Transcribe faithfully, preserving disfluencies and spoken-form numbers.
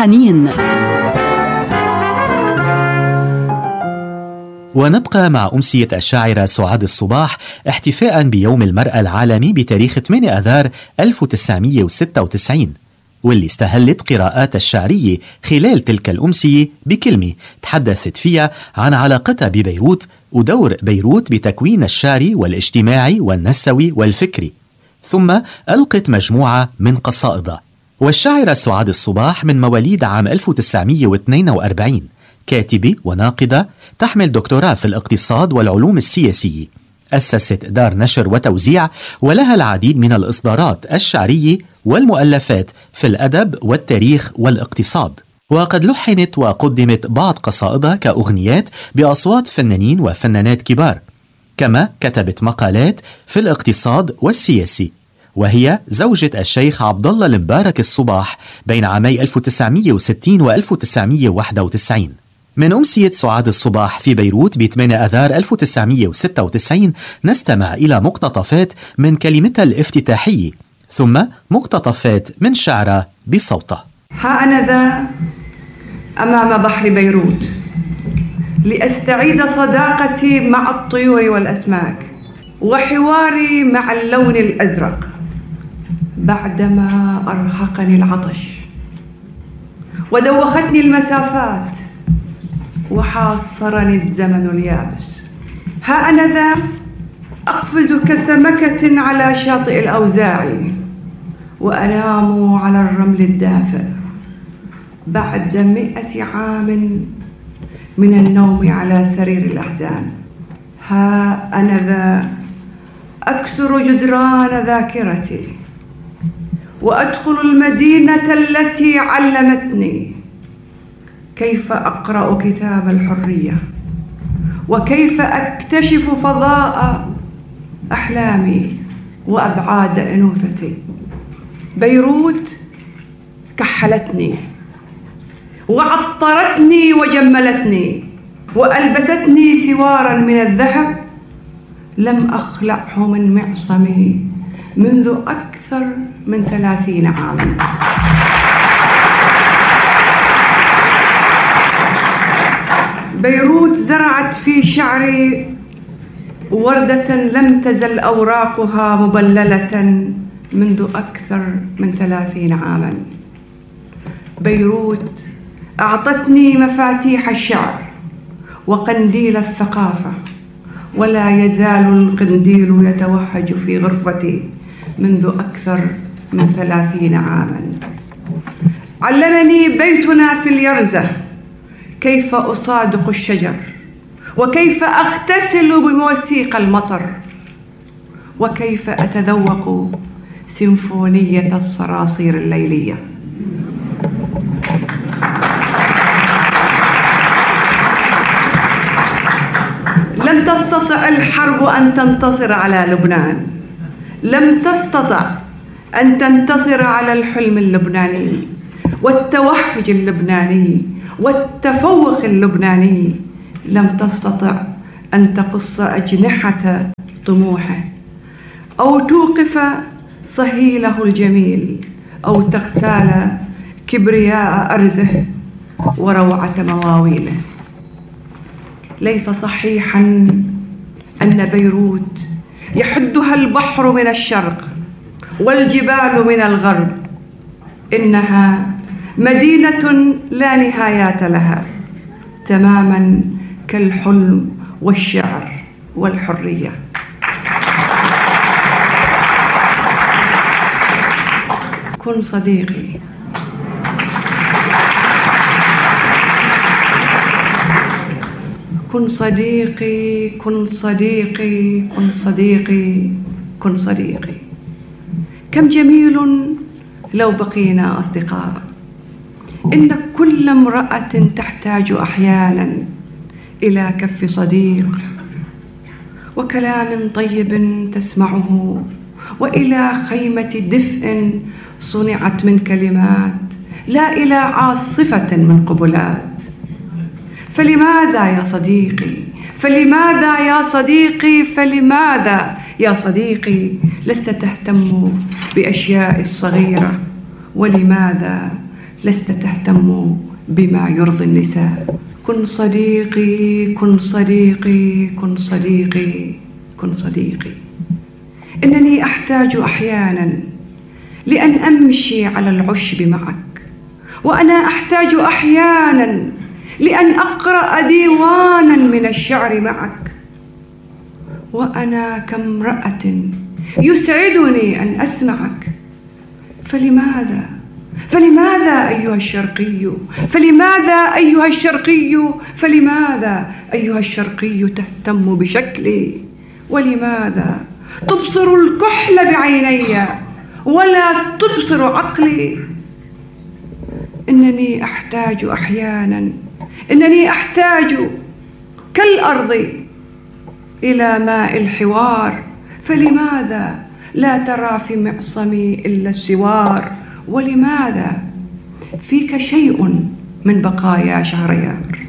حنين. ونبقى مع أمسية الشاعرة سعاد الصباح احتفاء بيوم المرأة العالمي بتاريخ ثمانية آذار ألف وتسعمئة وستة وتسعين، واللي استهلت قراءات الشعرية خلال تلك الأمسية بكلمة تحدثت فيها عن علاقتها ببيروت ودور بيروت بتكوين الشعري والاجتماعي والنسوي والفكري، ثم ألقت مجموعة من قصائدها. والشاعرة سعاد الصباح من مواليد عام ألف وتسعمئة واثنين وأربعين، كاتبة وناقدة، تحمل دكتوراه في الاقتصاد والعلوم السياسية، أسست دار نشر وتوزيع، ولها العديد من الإصدارات الشعرية والمؤلفات في الأدب والتاريخ والاقتصاد. وقد لحنت وقدمت بعض قصائدها كأغنيات بأصوات فنانين وفنانات كبار، كما كتبت مقالات في الاقتصاد والسياسي، وهي زوجة الشيخ عبد الله المبارك الصباح بين عامي ألف وتسعمئة وستين و ألف وتسعمئة وواحد وتسعين. من أمسية سعاد الصباح في بيروت ب ثمانية آذار ألف وتسعمئة وستة وتسعين نستمع إلى مقتطفات من كلمتها الافتتاحية، ثم مقتطفات من شعرها بصوته. ها أنا ذا أمام بحر بيروت لأستعيد صداقتي مع الطيور والأسماك وحواري مع اللون الأزرق بعدما أرهقني العطش ودوختني المسافات وحاصرني الزمن اليابس. ها أنا ذا أقفز كسمكة على شاطئ الأوزاع وأنام على الرمل الدافئ بعد مئة عام من النوم على سرير الأحزان. ها أنا ذا أكسر جدران ذاكرتي وأدخل المدينة التي علمتني كيف أقرأ كتاب الحرية وكيف أكتشف فضاء أحلامي وأبعاد أنوثتي. بيروت كحلتني وعطرتني وجملتني وألبستني سوارا من الذهب لم أخلعه من معصمي منذ أكثر من ثلاثين عاما. بيروت زرعت في شعري وردة لم تزل أوراقها مبللة منذ أكثر من ثلاثين عاما. بيروت أعطتني مفاتيح الشعر وقنديل الثقافة، ولا يزال القنديل يتوهج في غرفتي منذ أكثر من ثلاثين عاما. علمني بيتنا في اليرزة كيف أصادق الشجر وكيف أغتسل بمواسيق المطر وكيف أتذوق سيمفونية الصراصير الليلية. لم تستطع الحرب أن تنتصر على لبنان، لم تستطع أن تنتصر على الحلم اللبناني والتوهج اللبناني والتفوق اللبناني، لم تستطع أن تقص أجنحة طموحه أو توقف صهيله الجميل أو تغتال كبرياء أرزه وروعة مواويله. ليس صحيحا أن بيروت يحدها البحر من الشرق والجبال من الغرب، إنها مدينة لا نهاية لها، تماما كالحلم والشعر والحرية. كن صديقي، كن صديقي، كن صديقي، كن صديقي، كن صديقي. كم جميل لو بقينا أصدقاء. إن كل امرأة تحتاج أحيانا إلى كف صديق وكلام طيب تسمعه، وإلى خيمة دفء صنعت من كلمات، لا إلى عاصفة من قبلات. فلماذا يا صديقي، فلماذا يا صديقي، فلماذا يا صديقي لست تهتم بأشياء الصغيرة؟ ولماذا لست تهتم بما يرضي النساء. كن صديقي كن صديقي كن صديقي كن صديقي. إنني أحتاج أحيانا لأن أمشي على العشب معك، وأنا أحتاج أحيانا لأن أقرأ ديوانا من الشعر معك، وأنا كامرأة يسعدني أن أسمعك. فلماذا فلماذا أيها الشرقي فلماذا أيها الشرقي فلماذا أيها الشرقي تهتم بشكلي؟ ولماذا تبصر الكحل بعيني ولا تبصر عقلي؟ إنني أحتاج أحيانا إنني أحتاج كالأرض إلى ماء الحوار. فلماذا لا ترى في معصمي إلا السوار؟ ولماذا فيك شيء من بقايا شهريار؟